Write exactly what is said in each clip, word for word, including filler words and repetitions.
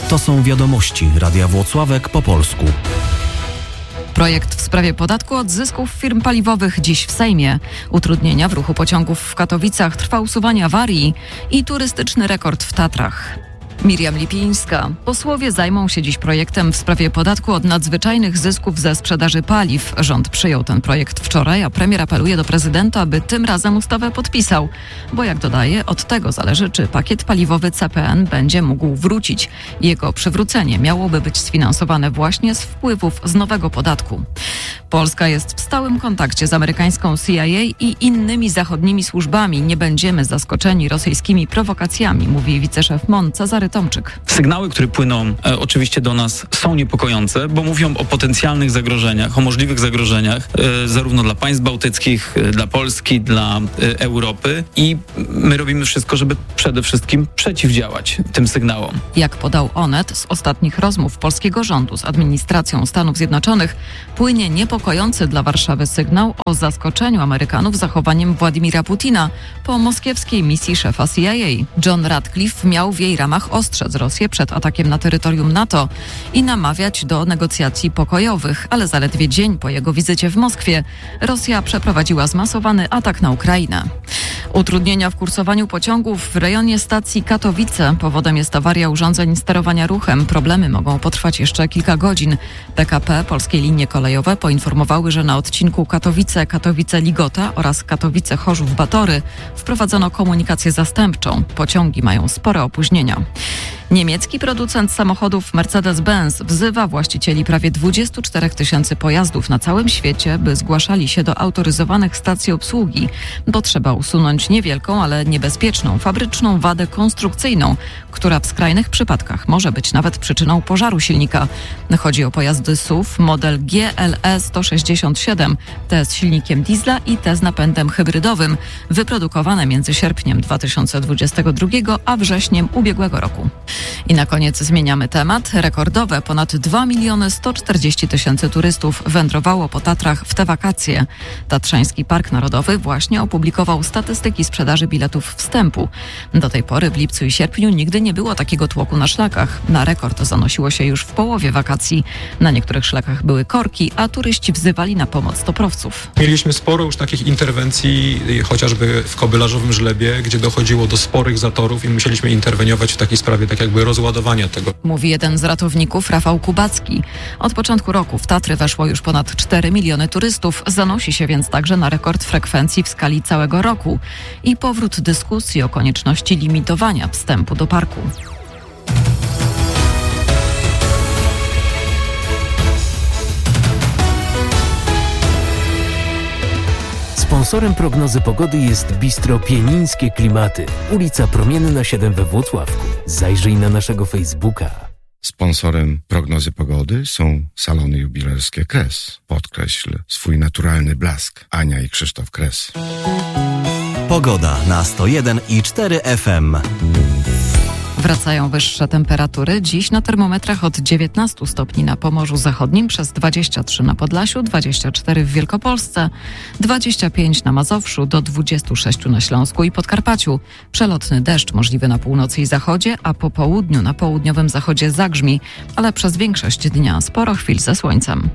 To są wiadomości Radia Włocławek po polsku. Projekt w sprawie podatku od zysków firm paliwowych dziś w Sejmie. Utrudnienia w ruchu pociągów w Katowicach, trwa usuwanie awarii i turystyczny rekord w Tatrach. Miriam Lipińska. Posłowie zajmą się dziś projektem w sprawie podatku od nadzwyczajnych zysków ze sprzedaży paliw. Rząd przyjął ten projekt wczoraj, a premier apeluje do prezydenta, aby tym razem ustawę podpisał. Bo jak dodaje, od tego zależy, czy pakiet paliwowy C P N będzie mógł wrócić. Jego przywrócenie miałoby być sfinansowane właśnie z wpływów z nowego podatku. Polska jest w stałym kontakcie z amerykańską C I A i innymi zachodnimi służbami. Nie będziemy zaskoczeni rosyjskimi prowokacjami, mówi wiceszef M O N Cezary Tomczyk. Sygnały, które płyną e, oczywiście do nas, są niepokojące, bo mówią o potencjalnych zagrożeniach, o możliwych zagrożeniach e, zarówno dla państw bałtyckich, e, dla Polski, dla e, Europy i my robimy wszystko, żeby przede wszystkim przeciwdziałać tym sygnałom. Jak podał Onet, z ostatnich rozmów polskiego rządu z administracją Stanów Zjednoczonych płynie niepokojący dla Warszawy sygnał o zaskoczeniu Amerykanów zachowaniem Władimira Putina po moskiewskiej misji szefa C I A. John Ratcliffe miał w jej ramach ostrzec Rosję przed atakiem na terytorium NATO i namawiać do negocjacji pokojowych, ale zaledwie dzień po jego wizycie w Moskwie Rosja przeprowadziła zmasowany atak na Ukrainę. Utrudnienia w kursowaniu pociągów w rejonie stacji Katowice. Powodem jest awaria urządzeń sterowania ruchem. Problemy mogą potrwać jeszcze kilka godzin. P K P, Polskie Linie Kolejowe poinformowały, że na odcinku Katowice-Katowice-Ligota oraz Katowice-Chorzów-Batory wprowadzono komunikację zastępczą. Pociągi mają spore opóźnienia. Niemiecki producent samochodów Mercedes-Benz wzywa właścicieli prawie dwadzieścia cztery tysięcy pojazdów na całym świecie, by zgłaszali się do autoryzowanych stacji obsługi, bo trzeba usunąć niewielką, ale niebezpieczną fabryczną wadę konstrukcyjną, która w skrajnych przypadkach może być nawet przyczyną pożaru silnika. Chodzi o pojazdy S U V model G L E sto sześćdziesiąt siedem, te z silnikiem diesla i te z napędem hybrydowym, wyprodukowane między sierpniem dwa tysiące dwudziestego drugiego a wrześniem ubiegłego roku. I na koniec zmieniamy temat. Rekordowe ponad dwa miliony sto czterdzieści tysięcy turystów wędrowało po Tatrach w te wakacje. Tatrzański Park Narodowy właśnie opublikował statystyki sprzedaży biletów wstępu. Do tej pory w lipcu i sierpniu nigdy nie było takiego tłoku na szlakach. Na rekord zanosiło się już w połowie wakacji. Na niektórych szlakach były korki, a turyści wzywali na pomoc toprowców. Mieliśmy sporo już takich interwencji, chociażby w Kobylarzowym Żlebie, gdzie dochodziło do sporych zatorów i musieliśmy interweniować w takiej sprawie, tak jakby rozładowania tego. Mówi jeden z ratowników, Rafał Kubacki. Od początku roku w Tatry weszło już ponad cztery miliony turystów. Zanosi się więc także na rekord frekwencji w skali całego roku i powrót dyskusji o konieczności limitowania wstępu do parku. Sponsorem prognozy pogody jest Bistro Pienińskie Klimaty, ulica Promienna siedem we Włocławku. Zajrzyj na naszego Facebooka. Sponsorem prognozy pogody są salony jubilerskie Kres. Podkreśl swój naturalny blask. Ania i Krzysztof Kres. Pogoda na sto jeden i cztery F M. Wracają wyższe temperatury. Dziś na termometrach od dziewiętnastu stopni na Pomorzu Zachodnim, przez dwadzieścia trzy na Podlasiu, dwadzieścia cztery w Wielkopolsce, dwadzieścia pięć na Mazowszu, do dwudziestu sześciu na Śląsku i Podkarpaciu. Przelotny deszcz możliwy na północy i zachodzie, a po południu na południowym zachodzie zagrzmi, ale przez większość dnia sporo chwil ze słońcem.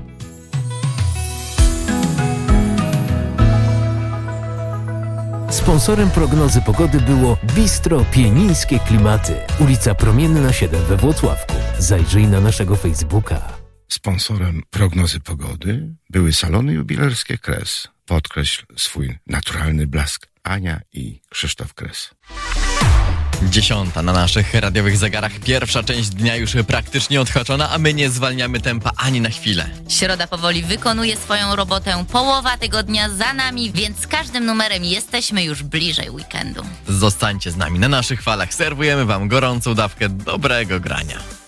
Sponsorem prognozy pogody było Bistro Pienińskie Klimaty, ulica Promienna siedem we Włocławku. Zajrzyj na naszego Facebooka. Sponsorem prognozy pogody były salony jubilerskie Kres. Podkreśl swój naturalny blask. Ania i Krzysztof Kres. Dziesiąta na naszych radiowych zegarach. Pierwsza część dnia już praktycznie odhaczona, a my nie zwalniamy tempa ani na chwilę. Środa powoli wykonuje swoją robotę. Połowa tygodnia za nami, więc z każdym numerem jesteśmy już bliżej weekendu. Zostańcie z nami na naszych falach. Serwujemy wam gorącą dawkę dobrego grania.